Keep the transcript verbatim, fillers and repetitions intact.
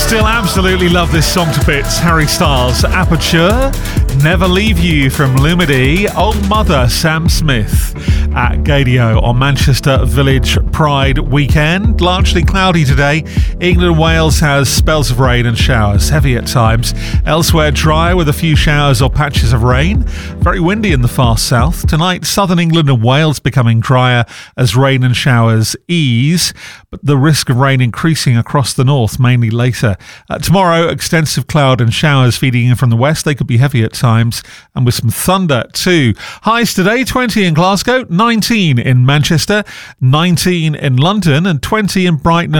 Still absolutely love this song to bits. Harry Styles, Aperture, Never Leave You from Lumidee, Old Mother, Sam Smith at Gaydio on Manchester Village Pride weekend. Largely cloudy today. England and Wales has spells of rain and showers, heavy at times. Elsewhere dry with a few showers or patches of rain. Very windy in the far south. Tonight, southern England and Wales becoming drier as rain and showers ease, but the risk of rain increasing across the north, mainly later. Uh, tomorrow, extensive cloud and showers feeding in from the west. They could be heavy at times and with some thunder too. Highs today, twenty in Glasgow, nineteen in Manchester, nineteen in London and twenty in Brighton